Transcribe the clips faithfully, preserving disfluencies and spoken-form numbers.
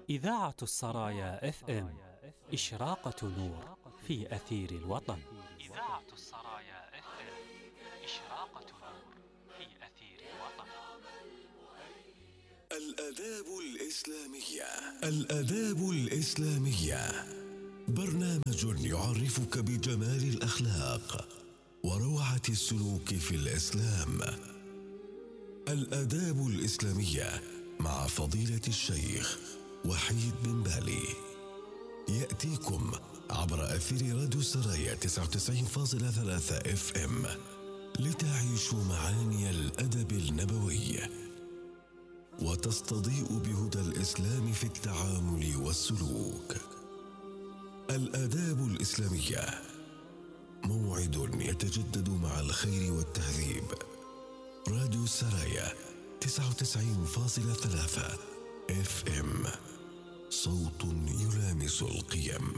إذاعة السرايا اف ام إشراقة نور في أثير الوطن. إذاعة السرايا اف ام إشراقة نور في أثير الوطن. الآداب الإسلامية. الآداب الإسلامية برنامج يعرفك بجمال الأخلاق وروعة السلوك في الإسلام. الآداب الإسلامية مع فضيلة الشيخ وحيد بن بالي يأتيكم عبر أثير راديو السرايا تسعة وتسعين فاصلة ثلاثة اف ام لتعيشوا معاني الأدب النبوي وتستضيء بهدى الإسلام في التعامل والسلوك. الآداب الإسلامية موعد يتجدد مع الخير والتهذيب. راديو السرايا تسعة وتسعين فاصلة ثلاثة اف ام، صوت يلامس القيم.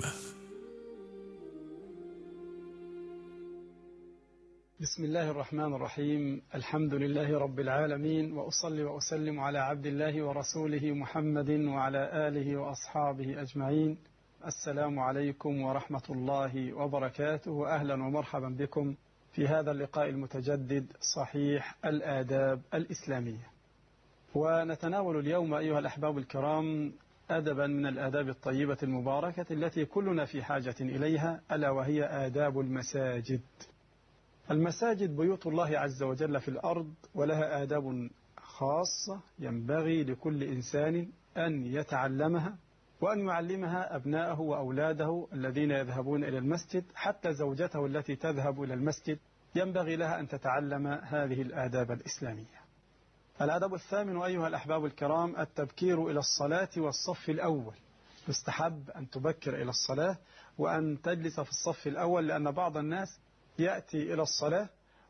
بسم الله الرحمن الرحيم. الحمد لله رب العالمين، وأصلي وأسلم على عبد الله ورسوله محمد وعلى آله وأصحابه أجمعين. السلام عليكم ورحمة الله وبركاته، وأهلا ومرحبا بكم في هذا اللقاء المتجدد صحيح الآداب الإسلامية. ونتناول اليوم أيها الأحباب الكرام أدبا من الآداب الطيبة المباركة التي كلنا في حاجة إليها، ألا وهي آداب المساجد. المساجد بيوت الله عز وجل في الأرض، ولها آداب خاصة ينبغي لكل إنسان أن يتعلمها وأن يعلمها أبناءه وأولاده الذين يذهبون إلى المسجد. حتى زوجته التي تذهب إلى المسجد ينبغي لها أن تتعلم هذه الآداب الإسلامية. الأدب الثامن أيها الأحباب الكرام التبكير إلى الصلاة والصف الأول. يستحب أن تبكر إلى الصلاة وأن تجلس في الصف الأول، لأن بعض الناس يأتي إلى الصلاة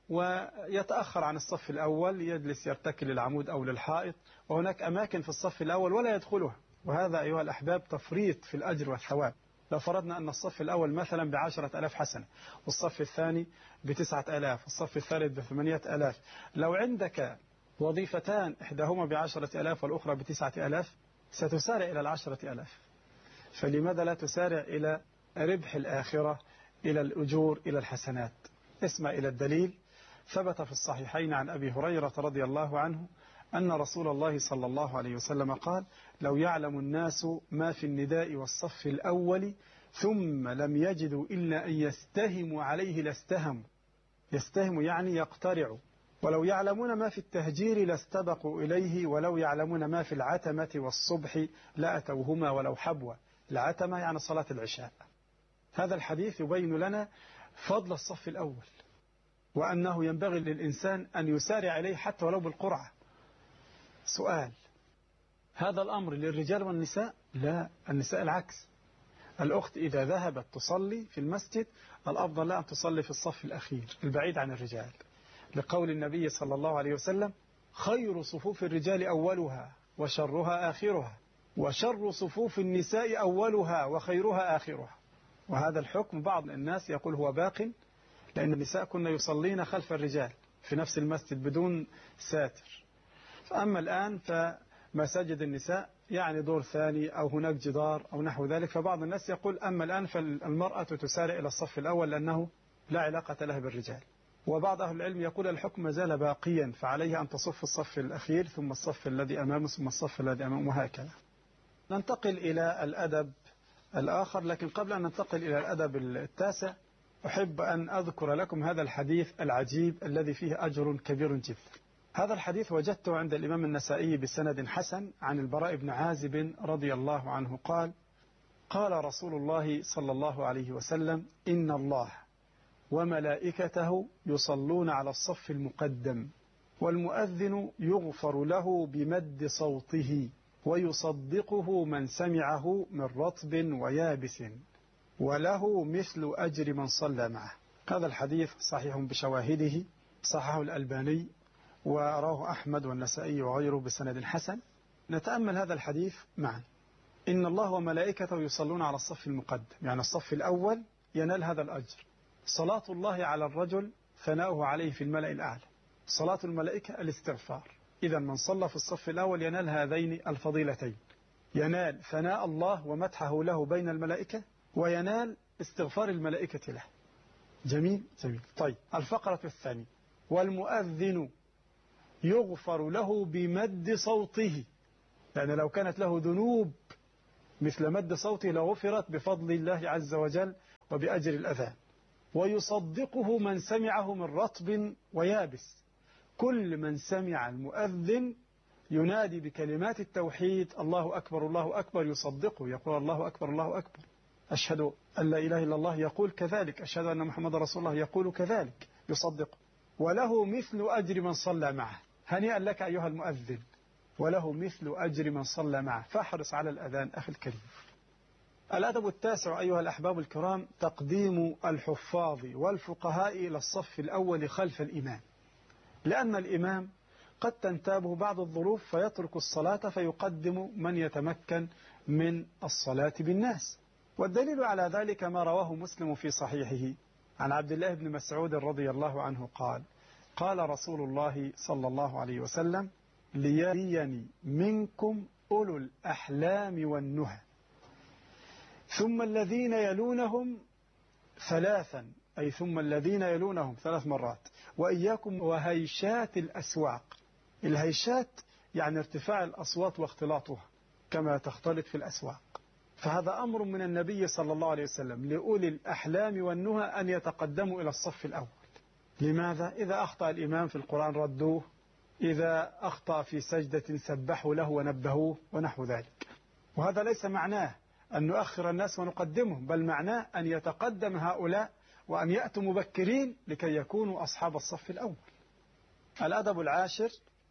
ويتأخر عن الصف الأول، يجلس يرتكل للعمود أو للحائط، وهناك أماكن في الصف الأول ولا يدخلها، وهذا أيها الأحباب تفريط في الأجر والثواب. لو فرضنا أن الصف الأول مثلا بعشرة ألاف حسنة، والصف الثاني بتسعة ألاف، والصف الثالث بثمانية ألاف، لو عندك وظيفتان إحداهما بعشرة ألاف والأخرى بتسعة ألاف ستسارع إلى العشرة ألاف. فلماذا لا تسارع إلى ربح الآخرة، إلى الأجور، إلى الحسنات؟ اسمع إلى الدليل. ثبت في الصحيحين عن أبي هريرة رضي الله عنه أن رسول الله صلى الله عليه وسلم قال: لو يعلم الناس ما في النداء والصف الأول ثم لم يجدوا إلا أن يستهموا عليه لاستهموا. يستهموا يعني يقترعوا. ولو يعلمون ما في التهجير لاستبقوا إليه، ولو يعلمون ما في العتمة والصبح لأتوهما ولو حبوا. العتمة يعني صلاة العشاء. هذا الحديث يبين لنا فضل الصف الأول، وأنه ينبغي للإنسان أن يسارع إليه حتى ولو بالقرعة. سؤال: هذا الأمر للرجال والنساء؟ لا، النساء العكس. الأخت إذا ذهبت تصلي في المسجد الأفضل لها أن تصلي في الصف الأخير البعيد عن الرجال، لقول النبي صلى الله عليه وسلم: خير صفوف الرجال أولها وشرها آخرها، وشر صفوف النساء أولها وخيرها آخرها. وهذا الحكم بعض الناس يقول هو باق، لأن النساء كنا يصلين خلف الرجال في نفس المسجد بدون ساتر. فأما الآن فمساجد النساء يعني دور ثاني أو هناك جدار أو نحو ذلك، فبعض الناس يقول أما الآن فالمرأة تسارع إلى الصف الأول لأنه لا علاقة لها بالرجال. وبعض أهل العلم يقول الحكم ما زال باقيا، فعليها أن تصف الصف الأخير ثم الصف الذي أمامه ثم الصف الذي أمامه، وهكذا. ننتقل إلى الأدب الآخر، لكن قبل أن ننتقل إلى الأدب التاسع أحب أن أذكر لكم هذا الحديث العجيب الذي فيه أجر كبير جدا. هذا الحديث وجدته عند الإمام النسائي بسند حسن عن البراء بن عازب رضي الله عنه قال: قال رسول الله صلى الله عليه وسلم: إن الله وملائكته يصلون على الصف المقدم، والمؤذن يغفر له بمد صوته، ويصدقه من سمعه من رطب ويابس، وله مثل أجر من صلى معه. هذا الحديث صحيح بشواهده، صححه الألباني وراه أحمد والنسائي وغيره بسند حسن. نتأمل هذا الحديث معا. إن الله وملائكته يصلون على الصف المقدم، يعني الصف الأول ينال هذا الأجر. صلاة الله على الرجل ثناؤه عليه في الملأ الأعلى. صلاة الملائكة الاستغفار. إذا من صلى في الصف الأول ينال هذين الفضيلتين. ينال ثناء الله ومدحه له بين الملائكة، وينال استغفار الملائكة له. جميل جميل. طيب، الفقرة الثانية: والمؤذن يغفر له بمد صوته، يعني لو كانت له ذنوب مثل مد صوته لغفرت بفضل الله عز وجل وبأجر الأذان. ويصدقه من سمعه من رطب ويابس، كل من سمع المؤذن ينادي بكلمات التوحيد الله أكبر الله أكبر يصدقه، يقول الله أكبر الله أكبر، أشهد أن لا إله إلا الله يقول كذلك، أشهد أن محمد رسول الله يقول كذلك يصدقه، وله مثل أجر من صلى معه. هنيئا لك أيها المؤذن، وله مثل أجر من صلى معه، فاحرص على الأذان أخي الكريم. الأدب التاسع أيها الأحباب الكرام: تقديم الحفاظ والفقهاء إلى الصف الأول خلف الإمام، لأن الإمام قد تنتابه بعض الظروف فيترك الصلاة فيقدم من يتمكن من الصلاة بالناس. والدليل على ذلك ما رواه مسلم في صحيحه عن عبد الله بن مسعود رضي الله عنه قال: قال رسول الله صلى الله عليه وسلم: ليليني منكم أولو الأحلام والنهى، ثم الذين يلونهم ثلاثا، أي ثم الذين يلونهم ثلاث مرات، وإياكم وهيشات الأسواق. الهيشات يعني ارتفاع الأصوات واختلاطها كما تختلط في الأسواق. فهذا أمر من النبي صلى الله عليه وسلم لأولي الأحلام والنهى أن يتقدموا إلى الصف الأول. لماذا؟ إذا أخطأ الإمام في القرآن ردوه، إذا أخطأ في سجدة سبحوا له ونبهوه ونحو ذلك. وهذا ليس معناه أن نؤخر الناس ونقدمهم، بل معناه أن يتقدم هؤلاء وأن يأتوا مبكرين لكي يكونوا أصحاب الصف الأول. الأدب العاشر: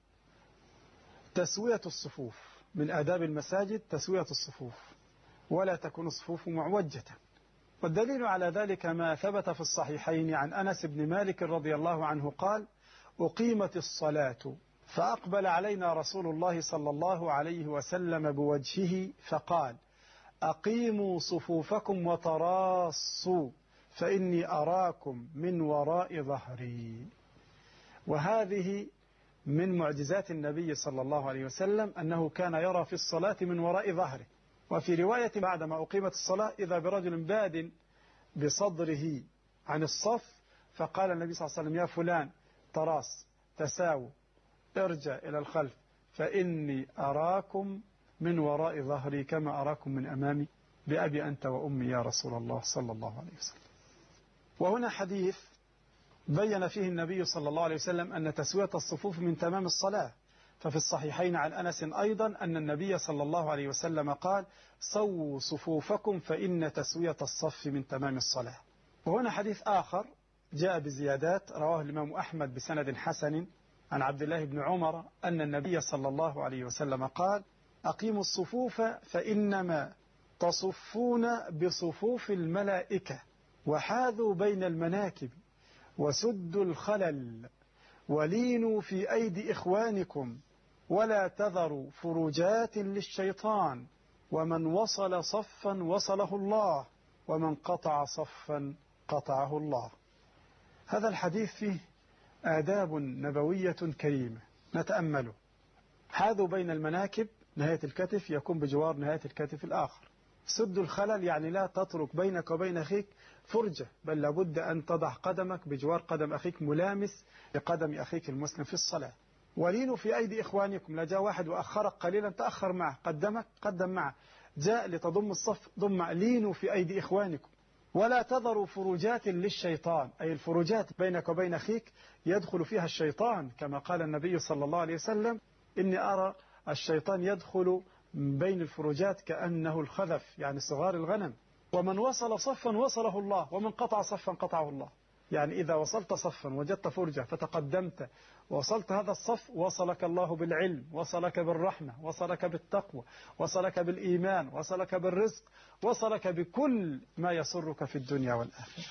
تسوية الصفوف. من آداب المساجد تسوية الصفوف، ولا تكون الصفوف معوجة. والدليل على ذلك ما ثبت في الصحيحين عن أنس بن مالك رضي الله عنه قال: أقيمت الصلاة فأقبل علينا رسول الله صلى الله عليه وسلم بوجهه فقال: أقيموا صفوفكم وتراصوا فإني أراكم من وراء ظهري. وهذه من معجزات النبي صلى الله عليه وسلم أنه كان يرى في الصلاة من وراء ظهره. وفي رواية بعدما أقيمت الصلاة إذا برجل باد بصدره عن الصف، فقال النبي صلى الله عليه وسلم: يا فلان تراص، تساو، ارجع إلى الخلف فإني أراكم من وراء ظهري كما أراكم من أمامي، بأبي أنت وأمي يا رسول الله صلى الله عليه وسلم. وهنا حديث بين فيه النبي صلى الله عليه وسلم أن تسوية الصفوف من تمام الصلاة. ففي الصحيحين عن أنس أيضا أن النبي صلى الله عليه وسلم قال: سووا صفوفكم فإن تسوية الصف من تمام الصلاة. وهنا حديث آخر جاء بزيادات رواه الإمام أحمد بسند حسن عن عبد الله بن عمر أن النبي صلى الله عليه وسلم قال: أقيموا الصفوف فإنما تصفون بصفوف الملائكة، وحاذوا بين المناكب، وسدوا الخلل، ولينوا في أيدي إخوانكم، ولا تذروا فروجات للشيطان، ومن وصل صفا وصله الله، ومن قطع صفا قطعه الله. هذا الحديث فيه آداب نبوية كريمة نتأمله. حاذوا بين المناكب، نهاية الكتف يكون بجوار نهاية الكتف الآخر. سد الخلل يعني لا تترك بينك وبين أخيك فرجة، بل لابد أن تضع قدمك بجوار قدم أخيك ملامس لقدم أخيك المسلم في الصلاة. ولينوا في أيدي إخوانكم، لا جاء واحد وأخرك قليلا تأخر معه، قدمك قدم معه، جاء لتضم الصف ضم. لينوا في أيدي إخوانكم، ولا تذروا فروجات للشيطان، أي الفروجات بينك وبين أخيك يدخل فيها الشيطان، كما قال النبي صلى الله عليه وسلم: إني أرى الشيطان يدخل بين الفروجات كأنه الخذف، يعني صغار الغنم. ومن وصل صفا وصله الله، ومن قطع صفا قطعه الله. يعني إذا وصلت صفا وجدت فرجة فتقدمت ووصلت هذا الصف، وصلك الله بالعلم، وصلك بالرحمة، وصلك بالتقوى، وصلك بالإيمان، وصلك بالرزق، وصلك بكل ما يسرك في الدنيا والآخرة.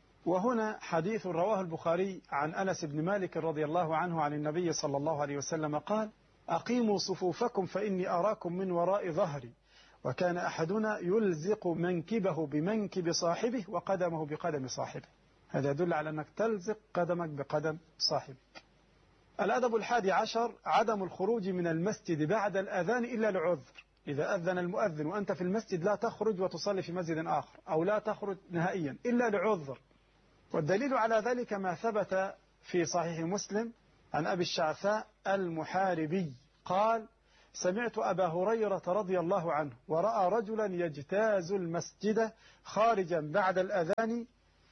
وهنا حديث رواه البخاري عن أنس بن مالك رضي الله عنه عن النبي صلى الله عليه وسلم قال: أقيموا صفوفكم فإني أراكم من وراء ظهري. وكان أحدنا يلزق منكبه بمنكب صاحبه وقدمه بقدم صاحبه. هذا يدل على أنك تلزق قدمك بقدم صاحبك. الأدب الحادي عشر: عدم الخروج من المسجد بعد الأذان إلا لعذر، إذا أذن المؤذن وأنت في المسجد لا تخرج وتصلي في مسجد آخر، أو لا تخرج نهائيا إلا لعذر. والدليل على ذلك ما ثبت في صحيح مسلم عن أبي الشعثاء المحاربي قال: سمعت أبا هريرة رضي الله عنه ورأى رجلا يجتاز المسجد خارجا بعد الأذان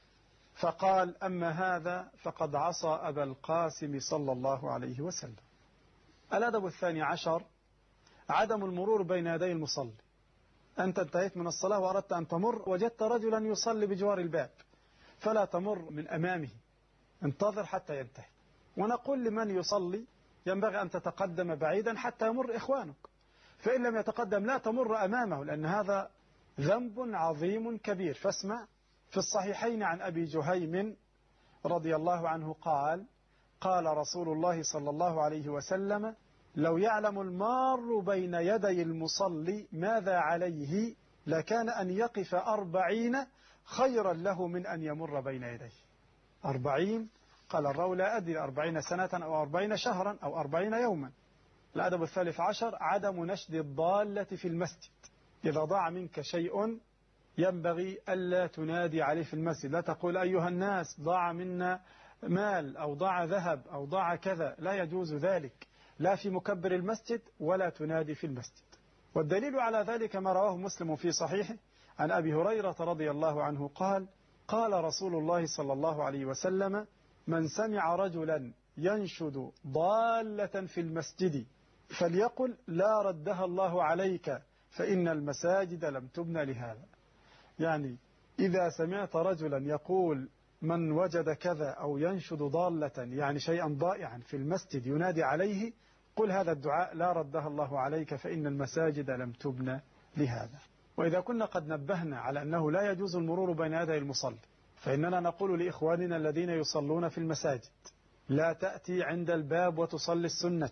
فقال: أما هذا فقد عصى أبا القاسم صلى الله عليه وسلم. الأدب الثاني عشر عدم المرور بين يدي المصلي. أنت انتهيت من الصلاة وأردت أن تمر، وجدت رجلا يصلي بجوار الباب، فلا تمر من أمامه، انتظر حتى ينتهي. ونقول لمن يصلي ينبغي أن تتقدم بعيدا حتى يمر إخوانك، فإن لم يتقدم لا تمر أمامه، لأن هذا ذنب عظيم كبير. فاسمع: في الصحيحين عن أبي جهيم رضي الله عنه قال: قال رسول الله صلى الله عليه وسلم: لو يعلم المار بين يدي المصلي ماذا عليه لكان أن يقف أربعين خيرا له من أن يمر بين يديه. أربعين، قال الراوي لا أدري أربعين سنة أو أربعين شهرا أو أربعين يوما. الأدب الثالث عشر عدم نشد الضالة في المسجد. إذا ضاع منك شيء ينبغي ألا تنادي عليه في المسجد، لا تقول: أيها الناس ضاع منا مال أو ضاع ذهب أو ضاع كذا، لا يجوز ذلك، لا في مكبر المسجد ولا تنادي في المسجد. والدليل على ذلك ما رواه مسلم في صحيحه عن أبي هريرة رضي الله عنه قال: قال رسول الله صلى الله عليه وسلم: من سمع رجلا ينشد ضالة في المسجد فليقل: لا ردها الله عليك فإن المساجد لم تبنى لهذا. يعني إذا سمعت رجلا يقول من وجد كذا أو ينشد ضالة، يعني شيئا ضائعا في المسجد، ينادي عليه، قل هذا الدعاء: لا ردها الله عليك فإن المساجد لم تبنى لهذا. وإذا كنا قد نبهنا على أنه لا يجوز المرور بين يدي المصلي، فإننا نقول لإخواننا الذين يصلون في المساجد: لا تأتي عند الباب وتصلي السنة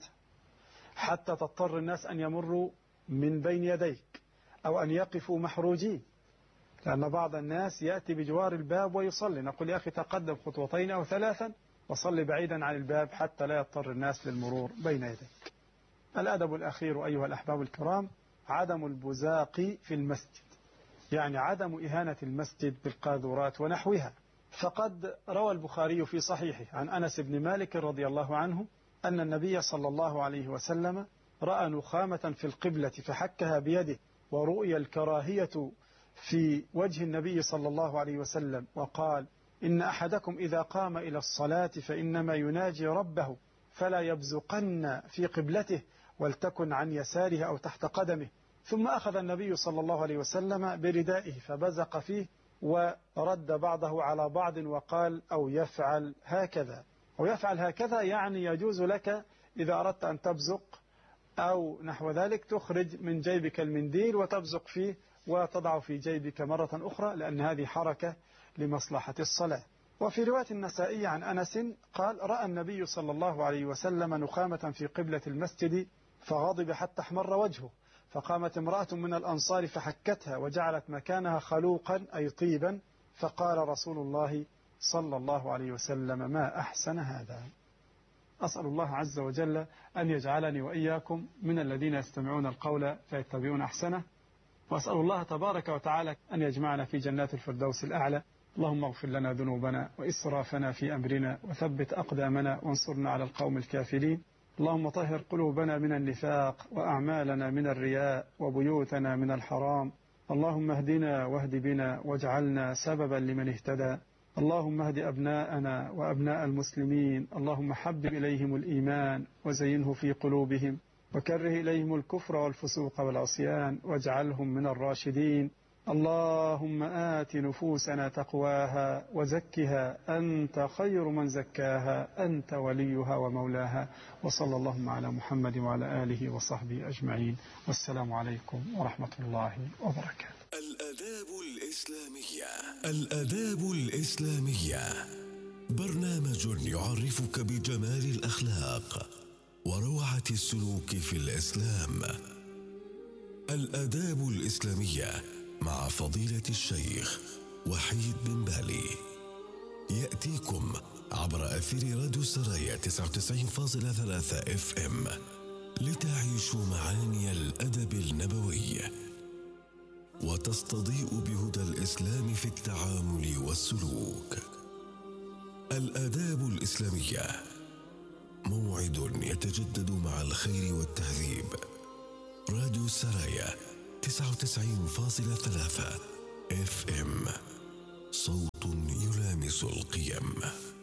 حتى تضطر الناس أن يمروا من بين يديك أو أن يقفوا محروجين، لأن بعض الناس يأتي بجوار الباب ويصلي. نقول: يا أخي تقدم خطوتين أو ثلاثا وصلي بعيدا عن الباب حتى لا يضطر الناس للمرور بين يديك. الأدب الأخير أيها الأحباب الكرام عدم البزاق في المسجد، يعني عدم إهانة المسجد بالقاذورات ونحوها. فقد روى البخاري في صحيحه عن أنس بن مالك رضي الله عنه أن النبي صلى الله عليه وسلم رأى نخامة في القبلة فحكها بيده، ورؤي الكراهية في وجه النبي صلى الله عليه وسلم، وقال: إن أحدكم إذا قام إلى الصلاة فإنما يناجي ربه فلا يبزقن في قبلته ولتكن عن يساره أو تحت قدمه. ثم أخذ النبي صلى الله عليه وسلم بردائه فبزق فيه ورد بعضه على بعض وقال: أو يفعل هكذا. أو يفعل هكذا يعني يجوز لك إذا أردت أن تبزق أو نحو ذلك تخرج من جيبك المنديل وتبزق فيه وتضع في جيبك مرة أخرى، لأن هذه حركة لمصلحة الصلاة. وفي رواية النسائي عن أنس قال: رأى النبي صلى الله عليه وسلم نخامة في قبلة المسجد فغضب حتى احمر وجهه، فقامت امرأة من الأنصار فحكتها وجعلت مكانها خلوقا أي طيبا، فقال رسول الله صلى الله عليه وسلم: ما أحسن هذا. أسأل الله عز وجل أن يجعلني وإياكم من الذين يستمعون القول فيتبعون أحسنه، وأسأل الله تبارك وتعالى أن يجمعنا في جنات الفردوس الأعلى. اللهم اغفر لنا ذنوبنا وإسرافنا في أمرنا وثبت أقدامنا وانصرنا على القوم الكافرين. اللهم طهر قلوبنا من النفاق وأعمالنا من الرياء وبيوتنا من الحرام. اللهم اهدنا واهد بنا واجعلنا سببا لمن اهتدى. اللهم اهد أبناءنا وأبناء المسلمين. اللهم حبب إليهم الإيمان وزينه في قلوبهم وكره إليهم الكفر والفسوق والعصيان واجعلهم من الراشدين. اللهم آت نفوسنا تقواها وزكها أنت خير من زكاها أنت وليها ومولاها. وصلى اللهم على محمد وعلى آله وصحبه أجمعين، والسلام عليكم ورحمة الله وبركاته. الآداب الإسلامية. الآداب الإسلامية برنامج يعرفك بجمال الأخلاق وروعة السلوك في الإسلام. الآداب الإسلامية مع فضيلة الشيخ وحيد بن بالي يأتيكم عبر أثير راديو سرايا تسعة وتسعين فاصلة ثلاثة اف ام لتعيشوا معاني الأدب النبوي. تستضيء بهدى الإسلام في التعامل والسلوك. الآداب الإسلامية، موعد يتجدد مع الخير والتهذيب. راديو السرايا تسعة وتسعين فاصلة ثلاثة اف ام، صوت يلامس القيم.